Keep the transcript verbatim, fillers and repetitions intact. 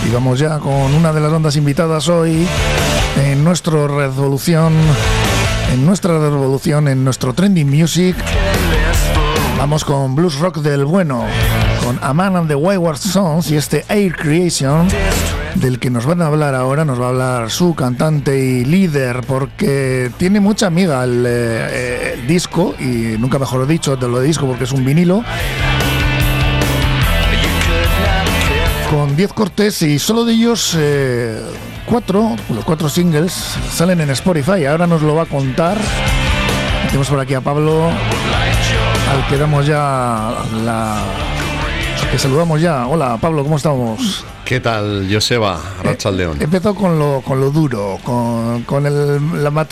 Y vamos ya con una de las bandas invitadas hoy en nuestra revolución, en nuestra revolución, en nuestro Trending Music. Vamos con blues rock del bueno, con A Man and the Wayward Sons y este Air Creation, del que nos van a hablar ahora. Nos va a hablar su cantante y líder, porque tiene mucha amiga el, eh, el disco, y nunca mejor dicho de lo de disco porque es un vinilo con diez cortes, y solo de ellos eh, cuatro, los cuatro singles salen en Spotify. Ahora nos lo va a contar. Tenemos por aquí a Pablo, al que damos ya la... que saludamos ya. Hola Pablo, ¿cómo estamos? ¿Qué tal, Joseba? Arratsaldeon. Eh, empezó con lo, con lo duro, con, con el, la materia